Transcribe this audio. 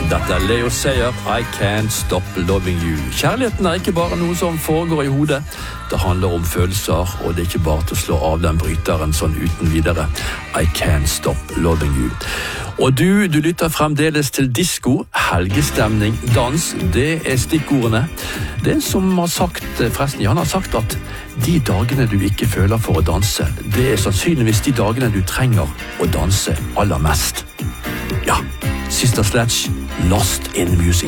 Dette Leo Sayer, I Can't Stop Loving You. Kjærligheten ikke bare noe som foregår i hodet. Det handler om følelser, og det ikke bare til å slå av den bryteren sånn uten videre. I Can't Stop Loving You. Og du lytter fremdeles til disco, helgestemning, dans, det stikkordene. Det som har sagt, forresten, han har sagt at de dagene du ikke føler for å danse, det sannsynligvis de dagene du trenger å danse aller mest. Ja, Sister Sledge, Lost in Music.